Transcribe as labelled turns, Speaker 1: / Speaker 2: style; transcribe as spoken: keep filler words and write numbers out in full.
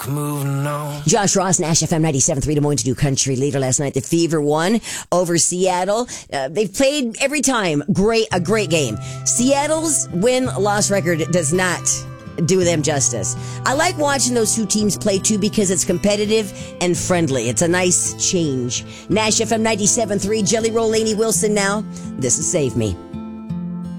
Speaker 1: Moving on.
Speaker 2: Josh Ross, Nash F M ninety-seven point three, Des Moines to do country leader last night. The Fever won over Seattle. Uh, they've played every time. Great, a great game. Seattle's win-loss record does not do them justice. I like watching those two teams play too because it's competitive and friendly. It's a nice change. Nash F M ninety-seven point three, Jelly Roll, Lainey Wilson now. This is Save Me.